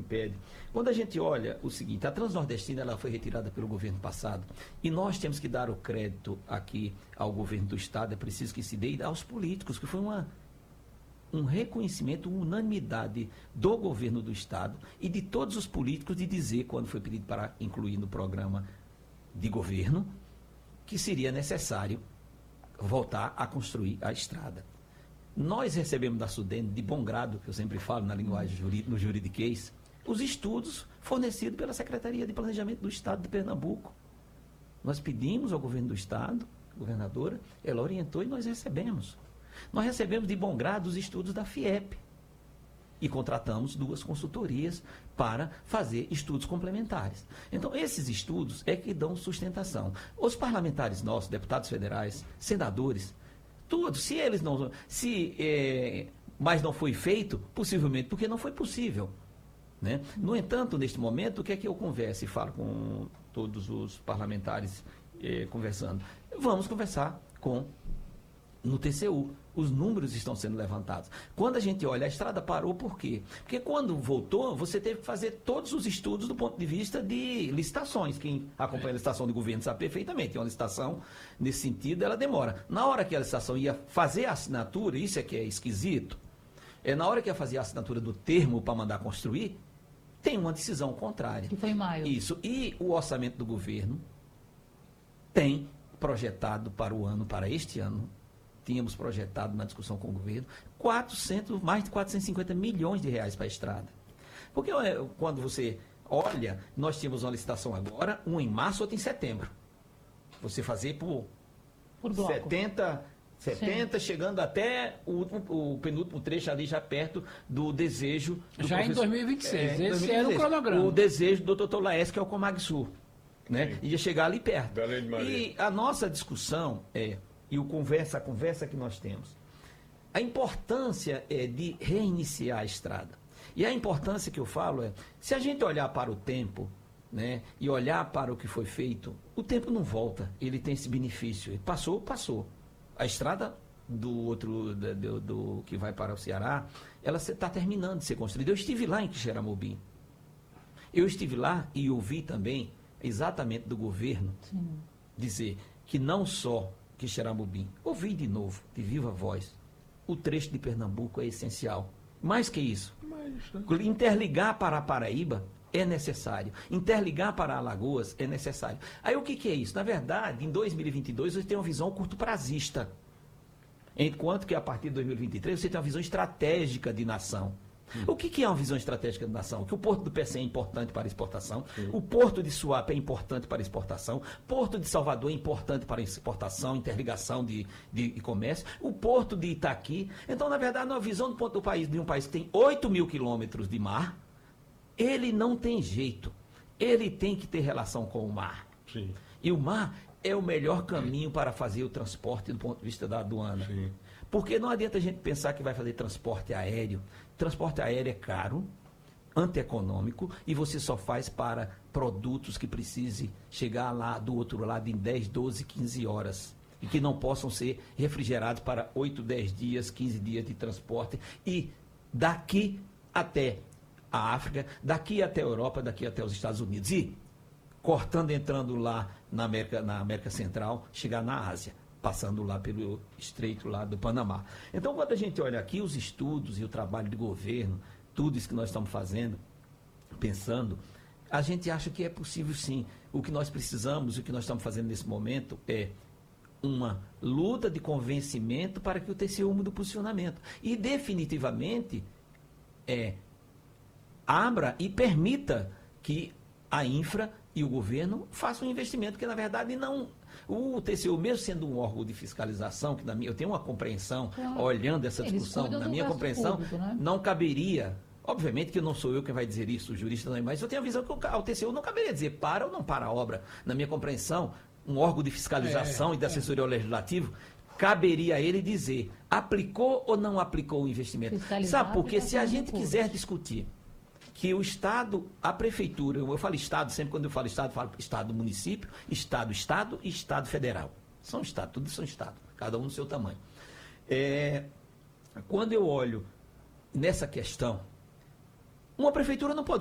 pede. Quando a gente olha o seguinte, a Transnordestina ela foi retirada pelo governo passado e nós temos que dar o crédito aqui ao governo do Estado, é preciso que se dê aos políticos, que foi um reconhecimento, uma unanimidade do governo do Estado e de todos os políticos de dizer, quando foi pedido para incluir no programa de governo, que seria necessário voltar a construir a estrada. Nós recebemos da SUDENE, de bom grado, que eu sempre falo na linguagem no juridiquês, os estudos fornecidos pela Secretaria de Planejamento do Estado de Pernambuco. Nós pedimos ao governo do Estado, governadora, ela orientou e nós recebemos. Nós recebemos de bom grado os estudos da FIEP e contratamos 2 consultorias para fazer estudos complementares. Então, esses estudos é que dão sustentação. Os parlamentares nossos, deputados federais, senadores, todos, se eles não... mas não foi feito, possivelmente porque não foi possível. Né? No entanto, neste momento, o que é que eu converso e falo com todos os parlamentares conversando? Vamos conversar no TCU. Os números estão sendo levantados. Quando a gente olha, a estrada parou, por quê? Porque quando voltou, você teve que fazer todos os estudos do ponto de vista de licitações. Quem acompanha a licitação do governo sabe perfeitamente. Uma licitação, nesse sentido, ela demora. Na hora que a licitação ia fazer a assinatura, isso é que é esquisito, na hora que ia fazer a assinatura do termo para mandar construir, tem uma decisão contrária. Que foi em maio. Isso. E o orçamento do governo tem projetado para este ano, tínhamos projetado na discussão com o governo, mais de 450 milhões de reais para a estrada. Porque quando você olha, nós tínhamos uma licitação agora, uma em março, outra em setembro. Você fazer por bloco. 70 chegando até o penúltimo trecho ali, já perto do desejo... Já em 2026, esse era o cronograma. O desejo do Dr. Laes, que é o Comag Sul, né? Ia chegar ali perto. E a nossa discussão e a conversa que nós temos, a importância de reiniciar a estrada. E a importância que eu falo se a gente olhar para o tempo, né, e olhar para o que foi feito, o tempo não volta, ele tem esse benefício. Passou. A estrada do que vai para o Ceará, ela está terminando de ser construída. Eu estive lá em Quixeramobim. Eu estive lá e ouvi também, exatamente do governo, dizer que não só Quixeramobim, ouvi de novo, de viva voz, o trecho de Pernambuco é essencial. Mais que isso, interligar para a Paraíba é necessário. Interligar para Alagoas é necessário. Aí o que é isso? Na verdade, em 2022 você tem uma visão curto-prazista. Enquanto que a partir de 2023 você tem uma visão estratégica de nação. O que é uma visão estratégica de nação? Que o Porto do Pecém é importante para exportação, o Porto de Suape é importante para exportação, Porto de Salvador é importante para exportação, interligação de comércio, o Porto de Itaqui. Então, na verdade, uma visão de um país que tem 8 mil quilômetros de mar, ele não tem jeito. Ele tem que ter relação com o mar. Sim. E o mar é o melhor caminho para fazer o transporte do ponto de vista da aduana. Sim. Porque não adianta a gente pensar que vai fazer transporte aéreo. Transporte aéreo é caro, antieconômico, e você só faz para produtos que precise chegar lá do outro lado em 10, 12, 15 horas. E que não possam ser refrigerados para 8, 10 dias, 15 dias de transporte. E daqui até a África, daqui até a Europa, daqui até os Estados Unidos. E cortando, entrando lá na América Central, chegar na Ásia, passando lá pelo estreito lá do Panamá. Então, quando a gente olha aqui os estudos e o trabalho do governo, tudo isso que nós estamos fazendo, pensando, a gente acha que é possível sim. O que nós precisamos, o que nós estamos fazendo nesse momento é uma luta de convencimento para que o TCU mude o posicionamento. E definitivamente abra e permita que a infra e o governo façam um investimento, que na verdade não... O TCU, mesmo sendo um órgão de fiscalização, que eu tenho uma compreensão, olhando essa discussão, na minha compreensão, público, né? Não caberia, obviamente que não sou eu quem vai dizer isso, o jurista não é, mas eu tenho a visão que ao TCU não caberia dizer para ou não para a obra. Na minha compreensão, um órgão de fiscalização e de assessoria ao legislativo, caberia a ele dizer, aplicou ou não aplicou o investimento. Sabe, porque se a gente quiser discutir que o Estado, a Prefeitura, eu falo Estado, sempre quando eu falo Estado, município, Estado e Estado federal. São Estados, todos são Estados, cada um no seu tamanho. Quando eu olho nessa questão, uma Prefeitura não pode